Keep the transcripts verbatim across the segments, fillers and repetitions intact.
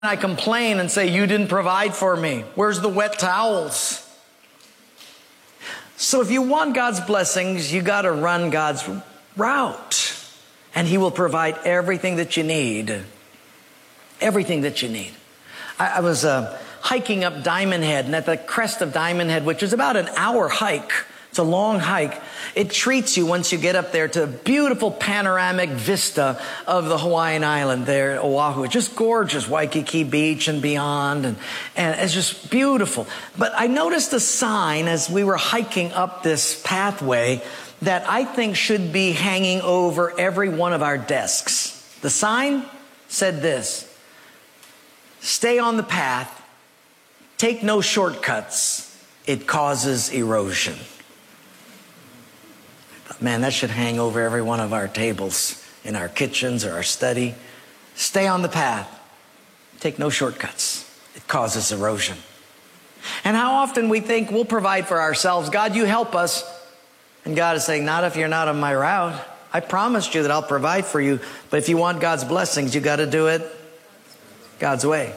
I complain and say, you didn't provide for me. Where's the wet towels? So if you want God's blessings, you got to run God's route. And He will provide everything that you need. Everything that you need. I, I was uh, hiking up Diamond Head, and at the crest of Diamond Head, which is about an hour hike, it's a long hike, it treats you once you get up there to a beautiful panoramic vista of the Hawaiian island there at Oahu. It's just gorgeous, Waikiki Beach and beyond, and, and it's just beautiful. But I noticed a sign as we were hiking up this pathway that I think should be hanging over every one of our desks. The sign said this: stay on the path, take no shortcuts, it causes erosion. Man, that should hang over every one of our tables in our kitchens or our study. Stay on the path. Take no shortcuts. It causes erosion. And how often we think we'll provide for ourselves. God, you help us. And God is saying, not if you're not on my route. I promised you that I'll provide for you. But if you want God's blessings, you got to do it God's way.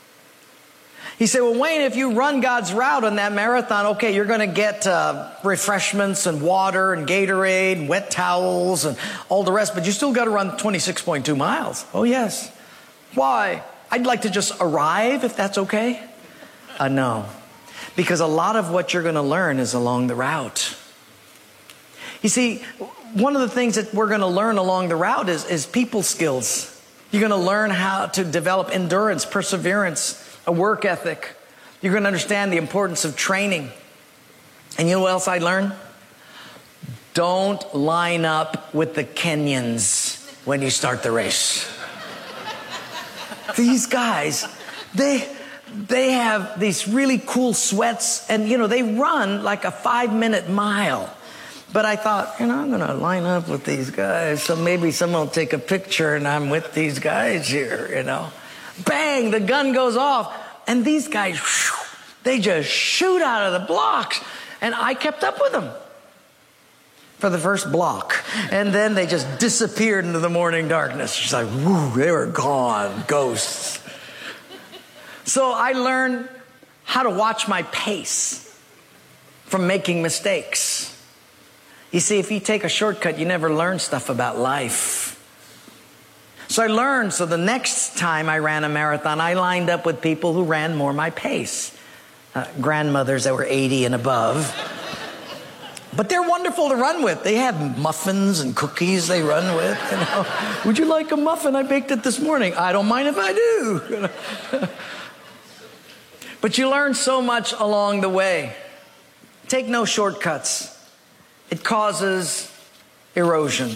He said, well, Wayne, if you run God's route on that marathon, okay, you're going to get uh, refreshments and water and Gatorade and wet towels and all the rest, but you still got to run twenty-six point two miles. Oh, yes. Why? I'd like to just arrive, if that's okay. Uh, no, because a lot of what you're going to learn is along the route. You see, one of the things that we're going to learn along the route is, is people skills. You're going to learn how to develop endurance, perseverance, a work ethic. You're going to understand the importance of training. And you know what else I learned? Don't line up with the Kenyans when you start the race. These guys, they, they have these really cool sweats, and, you know, they run like a five-minute mile. But I thought, you know, I'm going to line up with these guys, so maybe someone will take a picture and I'm with these guys here, you know. Bang, the gun goes off. And these guys, whew, they just shoot out of the blocks. And I kept up with them for the first block. And then they just disappeared into the morning darkness. It's like, whoo, they were gone, ghosts. So I learned how to watch my pace from making mistakes. You see, if you take a shortcut, you never learn stuff about life. So I learned, so the next time I ran a marathon, I lined up with people who ran more my pace. Uh, grandmothers that were eighty and above. But they're wonderful to run with. They have muffins and cookies they run with. You know. Would you like a muffin? I baked it this morning. I don't mind if I do. You know. But you learn so much along the way. Take no shortcuts. It causes erosion.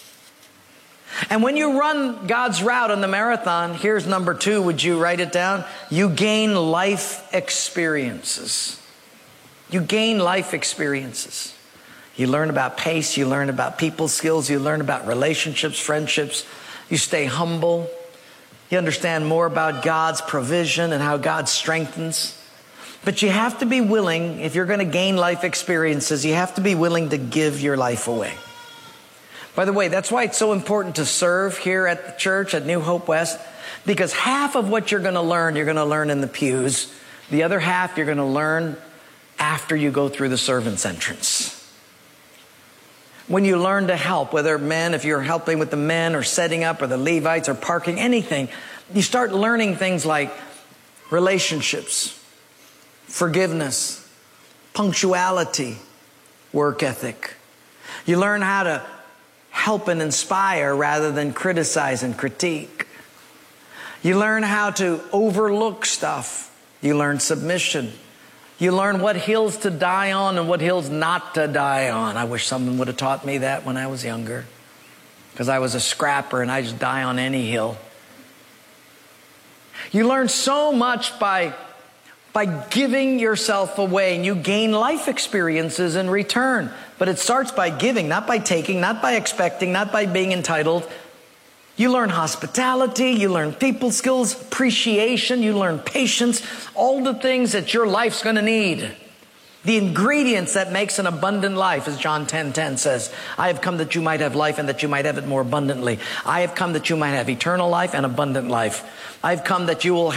And when you run God's route on the marathon, here's number two, would you write it down? You gain life experiences. You gain life experiences. You learn about pace, you learn about people skills, you learn about relationships, friendships. You stay humble. You understand more about God's provision and how God strengthens. But you have to be willing, if you're going to gain life experiences, you have to be willing to give your life away. By the way, that's why it's so important to serve here at the church at New Hope West, because half of what you're going to learn, you're going to learn in the pews. The other half, you're going to learn after you go through the servant's entrance. When you learn to help, whether men, if you're helping with the men or setting up or the Levites or parking, anything, you start learning things like relationships, forgiveness, punctuality, work ethic. You learn how to help and inspire rather than criticize and critique. You learn how to overlook stuff. You learn submission. You learn what hills to die on and what hills not to die on. I wish someone would have taught me that when I was younger, because I was a scrapper and I just die on any hill. You learn so much by by giving yourself away, and you gain life experiences in return. But it starts by giving, not by taking, not by expecting, not by being entitled. You learn hospitality, you learn people skills, appreciation, you learn patience, all the things that your life's going to need. The ingredients that makes an abundant life, as John ten ten says, I have come that you might have life and that you might have it more abundantly. I have come that you might have eternal life and abundant life. I have come that you will